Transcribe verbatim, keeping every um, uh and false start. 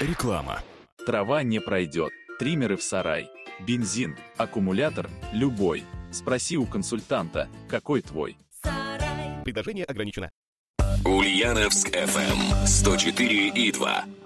Реклама. Трава не пройдет. Триммеры в сарай. Бензин, аккумулятор, любой. Спроси у консультанта, какой твой. Предложение ограничено. Ульяновск эф эм сто четыре и два.